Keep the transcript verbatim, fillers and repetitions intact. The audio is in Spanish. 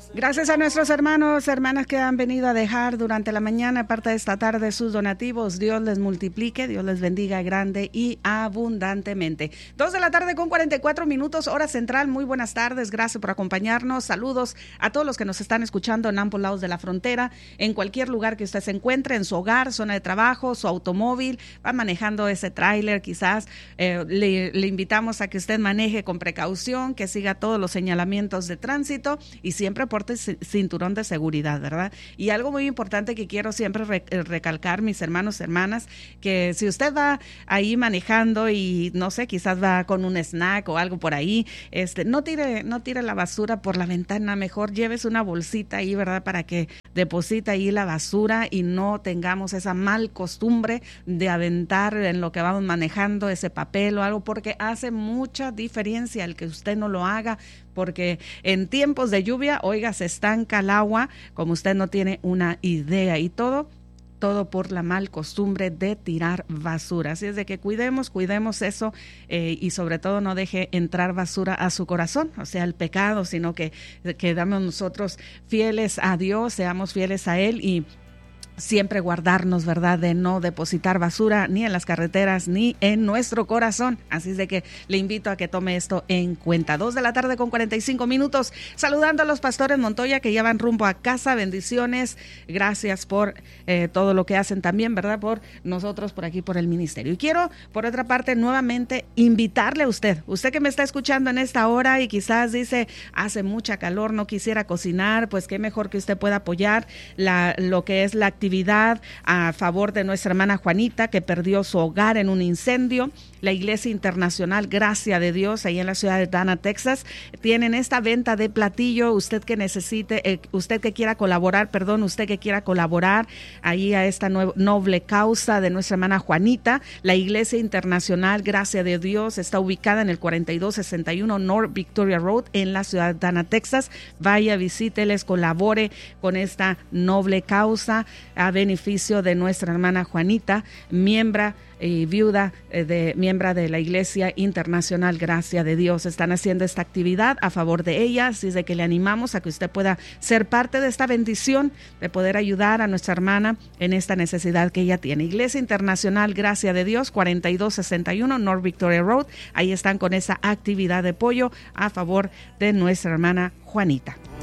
Gracias a nuestros hermanos, hermanas que han venido a dejar durante la mañana, parte de esta tarde, sus donativos. Dios les multiplique, Dios les bendiga grande y abundantemente. Dos de la tarde con cuarenta y cuatro minutos, hora central. Muy buenas tardes, gracias por acompañarnos. Saludos a todos los que nos están escuchando en ambos lados de la frontera, en cualquier lugar que usted se encuentre, en su hogar, zona de trabajo, su automóvil, va manejando ese tráiler quizás. Eh, le, le invitamos a que usted maneje con precaución, que siga todos los señalamientos de tránsito y siempre por cinturón de seguridad, ¿verdad? Y algo muy importante que quiero siempre re recalcar, mis hermanos y hermanas, que si usted va ahí manejando y no sé, quizás va con un snack o algo por ahí, este, no tire, no tire la basura por la ventana, mejor llévese una bolsita ahí, ¿verdad? Para que deposite ahí la basura y no tengamos esa mal costumbre de aventar en lo que vamos manejando ese papel o algo, porque hace mucha diferencia el que usted no lo haga, porque en tiempos de lluvia, oiga, se estanca el agua como usted no tiene una idea, y todo todo por la mal costumbre de tirar basura. Así es de que cuidemos, cuidemos eso, eh, y sobre todo no deje entrar basura a su corazón, o sea, el pecado, sino que quedamos nosotros fieles a Dios, seamos fieles a Él y siempre guardarnos, ¿verdad?, de no depositar basura ni en las carreteras ni en nuestro corazón. Así es de que le invito a que tome esto en cuenta. Dos de la tarde con cuarenta y cinco minutos, saludando a los pastores Montoya que ya van rumbo a casa. Bendiciones, gracias por eh, todo lo que hacen también, ¿verdad?, por nosotros, por aquí, por el ministerio. Y quiero, por otra parte, nuevamente invitarle a usted, usted que me está escuchando en esta hora y quizás dice, hace mucha calor, no quisiera cocinar, pues qué mejor que usted pueda apoyar la, lo que es la actividad actividad a favor de nuestra hermana Juanita, que perdió su hogar en un incendio. La Iglesia Internacional Gracia de Dios, ahí en la ciudad de Dana, Texas, tienen esta venta de platillo. Usted que necesite, eh, usted que quiera colaborar, perdón, usted que quiera colaborar ahí a esta noble causa de nuestra hermana Juanita. La Iglesia Internacional Gracia de Dios está ubicada en el cuarenta y dos sesenta y uno North Victoria Road, en la ciudad de Dana, Texas. Vaya, visíteles, colabore con esta noble causa a beneficio de nuestra hermana Juanita, miembro y viuda eh, de miembro de la Iglesia Internacional Gracia de Dios. Están haciendo esta actividad a favor de ella, así es de que le animamos a que usted pueda ser parte de esta bendición, de poder ayudar a nuestra hermana en esta necesidad que ella tiene. Iglesia Internacional Gracia de Dios, cuarenta y dos sesenta y uno North Victoria Road, ahí están con esa actividad de apoyo a favor de nuestra hermana Juanita.